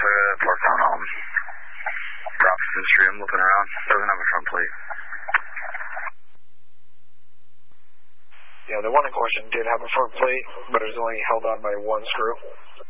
Park Town Home. Robinson Street, I'm looking around. Doesn't have a front plate. Yeah, the one in question did have a front plate, but it was only held on by one screw.